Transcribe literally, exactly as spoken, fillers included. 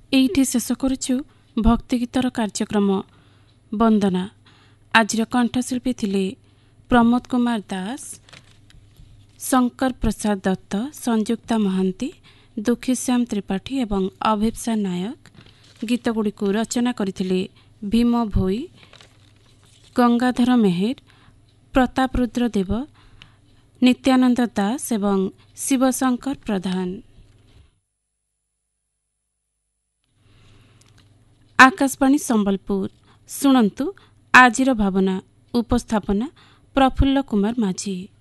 ଏଇଠି ଶେଷ କରୁଛୁ ଭକ୍ତିଗୀତର କାର୍ଯ୍ୟକ୍ରମ ବନ୍ଦନା। ଆଜିର କଣ୍ଠଶିଳ୍ପୀ ଥିଲେ ପ୍ରମୋଦ କୁମାର ଦାସ, ଶଙ୍କର ପ୍ରସାଦ ଦତ୍ତ, ସଂଯୁକ୍ତା ମହାନ୍ତି, ଦୁଃଖୀଶ୍ୟାମ ତ୍ରିପାଠୀ ଏବଂ ଅଭିପ୍ସା ନାୟକ। ଗୀତଗୁଡ଼ିକୁ ରଚନା କରିଥିଲେ ଭୀମ ଭୋଇ, ଗଙ୍ଗାଧର ମେହେର, ପ୍ରତାପ ରୁଦ୍ର ଦେବ, ନିତ୍ୟାନନ୍ଦ ଦାସ ଏବଂ ଶିବଶଙ୍କର ପ୍ରଧାନ। ଆକାଶବାଣୀ ସମ୍ବଲପୁର। ଶୁଣନ୍ତୁ ଆଜିର ଭାବନା। ଉପସ୍ଥାପନା ପ୍ରଫୁଲ୍ଲ କୁମାର ମାଝୀ।